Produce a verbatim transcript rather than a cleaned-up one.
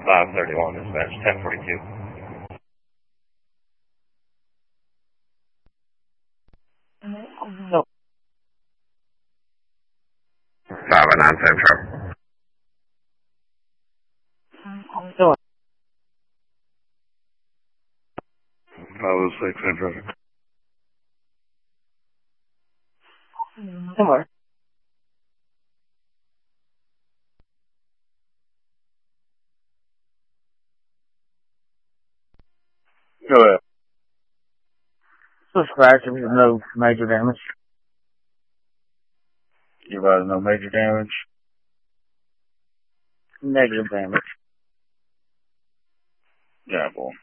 five thirty-one, dispatch, ten forty-two. No. five oh nine Central. No. five oh six Central. Somewhere. Go ahead. Just scratches with no major damage. You guys no major damage? Negative damage. Yeah, boy.